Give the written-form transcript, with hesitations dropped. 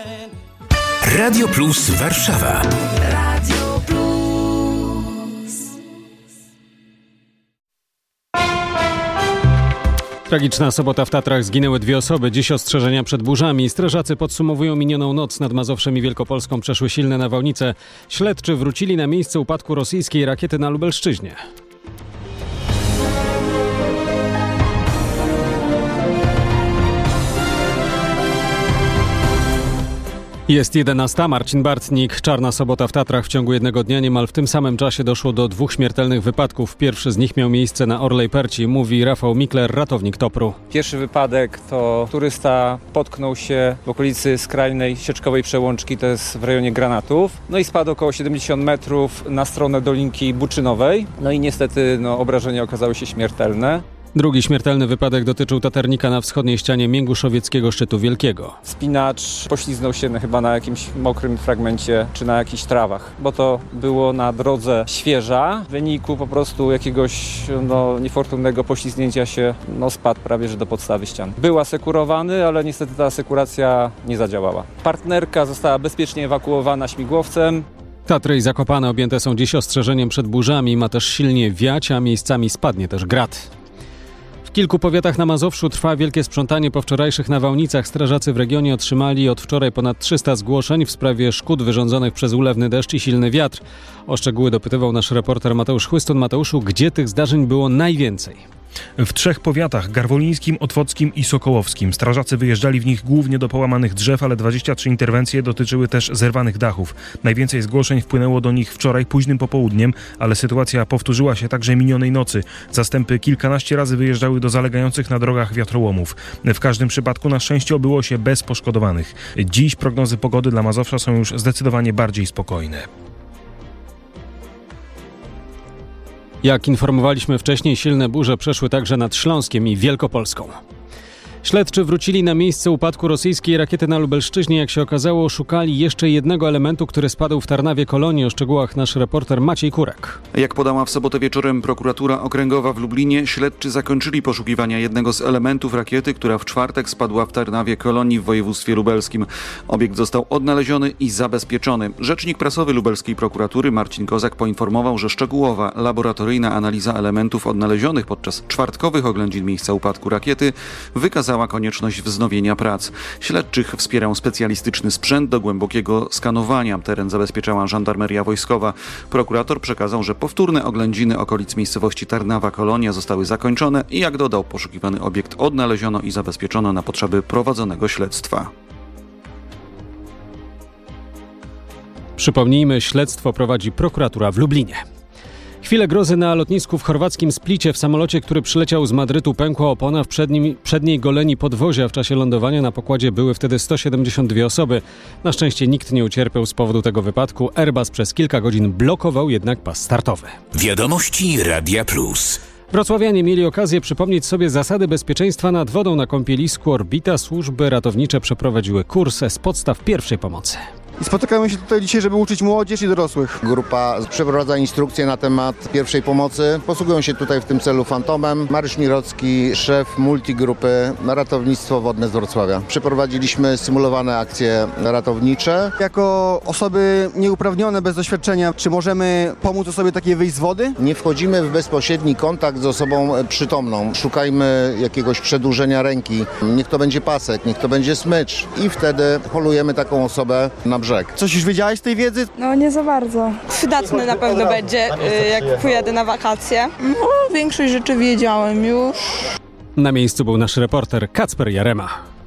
Radio Plus Warszawa. Radio Plus. Tragiczna sobota w Tatrach. Zginęły 2 osoby. Dziś ostrzeżenia przed burzami. Strażacy podsumowują minioną noc. Nad Mazowszem i Wielkopolską przeszły silne nawałnice. Śledczy wrócili na miejsce upadku rosyjskiej rakiety na Lubelszczyźnie. Jest 11. Marcin Bartnik. Czarna sobota w Tatrach. W ciągu jednego dnia niemal w tym samym czasie doszło do 2 śmiertelnych wypadków. Pierwszy z nich miał miejsce na Orlej Perci, mówi Rafał Mikler, ratownik Topru. Pierwszy wypadek to turysta potknął się w okolicy skrajnej sieczkowej przełączki, to jest w rejonie Granatów. No i spadł około 70 metrów na stronę Dolinki Buczynowej. No i niestety obrażenia okazały się śmiertelne. Drugi śmiertelny wypadek dotyczył taternika na wschodniej ścianie Mięguszowieckiego Szczytu Wielkiego. Wspinacz pośliznął się chyba na jakimś mokrym fragmencie czy na jakichś trawach, bo to było na drodze świeża. W wyniku po prostu jakiegoś niefortunnego poślizgnięcia się spadł prawie że do podstawy ścian. Był asekurowany, ale niestety ta asekuracja nie zadziałała. Partnerka została bezpiecznie ewakuowana śmigłowcem. Tatry i Zakopane objęte są dziś ostrzeżeniem przed burzami. Ma też silnie wiać, a miejscami spadnie też grad. W kilku powiatach na Mazowszu trwa wielkie sprzątanie po wczorajszych nawałnicach. Strażacy w regionie otrzymali od wczoraj ponad 300 zgłoszeń w sprawie szkód wyrządzonych przez ulewny deszcz i silny wiatr. O szczegóły dopytywał nasz reporter Mateusz Chłystun. Mateuszu, gdzie tych zdarzeń było najwięcej? W 3 powiatach, garwolińskim, otwockim i sokołowskim. Strażacy wyjeżdżali w nich głównie do połamanych drzew, ale 23 interwencje dotyczyły też zerwanych dachów. Najwięcej zgłoszeń wpłynęło do nich wczoraj późnym popołudniem, ale sytuacja powtórzyła się także minionej nocy. Zastępy kilkanaście razy wyjeżdżały do zalegających na drogach wiatrołomów. W każdym przypadku na szczęście obyło się bez poszkodowanych. Dziś prognozy pogody dla Mazowsza są już zdecydowanie bardziej spokojne. Jak informowaliśmy wcześniej, silne burze przeszły także nad Śląskiem i Wielkopolską. Śledczy wrócili na miejsce upadku rosyjskiej rakiety na Lubelszczyźnie. Jak się okazało, szukali jeszcze jednego elementu, który spadł w Tarnawie Kolonii. O szczegółach nasz reporter Maciej Kurek. Jak podała w sobotę wieczorem prokuratura okręgowa w Lublinie, śledczy zakończyli poszukiwania jednego z elementów rakiety, która w czwartek spadła w Tarnawie Kolonii w województwie lubelskim. Obiekt został odnaleziony i zabezpieczony. Rzecznik prasowy lubelskiej prokuratury Marcin Kozak poinformował, że szczegółowa laboratoryjna analiza elementów odnalezionych podczas czwartkowych oględzin miejsca upadku rakiety wykazała konieczność wznowienia prac. Śledczych wspierał specjalistyczny sprzęt do głębokiego skanowania. Teren zabezpieczała żandarmeria wojskowa. Prokurator przekazał, że powtórne oględziny okolic miejscowości Tarnawa Kolonia zostały zakończone i jak dodał, poszukiwany obiekt odnaleziono i zabezpieczono na potrzeby prowadzonego śledztwa. Przypomnijmy, śledztwo prowadzi prokuratura w Lublinie. Chwilę grozy na lotnisku w chorwackim Splicie. W samolocie, który przyleciał z Madrytu, pękła opona w przedniej goleni podwozia. W czasie lądowania na pokładzie były wtedy 172 osoby. Na szczęście nikt nie ucierpiał z powodu tego wypadku. Airbus przez kilka godzin blokował jednak pas startowy. Wiadomości Radia Plus. Wrocławianie mieli okazję przypomnieć sobie zasady bezpieczeństwa nad wodą na kąpielisku Orbita. Służby ratownicze przeprowadziły kurs z podstaw pierwszej pomocy. I spotykamy się tutaj dzisiaj, żeby uczyć młodzież i dorosłych. Grupa przeprowadza instrukcje na temat pierwszej pomocy. Posługują się tutaj w tym celu Fantomem. Mariusz Mirocki, szef multigrupy Ratownictwo Wodne z Wrocławia. Przeprowadziliśmy symulowane akcje ratownicze. Jako osoby nieuprawnione, bez doświadczenia, czy możemy pomóc osobie takiej wyjść z wody? Nie wchodzimy w bezpośredni kontakt z osobą przytomną. Szukajmy jakiegoś przedłużenia ręki. Niech to będzie pasek, niech to będzie smycz. I wtedy polujemy taką osobę na brzeg. Coś już wiedziałeś z tej wiedzy? No nie za bardzo. Przydatne na pewno będzie, jak pojadę na wakacje. Większość rzeczy wiedziałem już. Na miejscu był nasz reporter Kacper Jarema.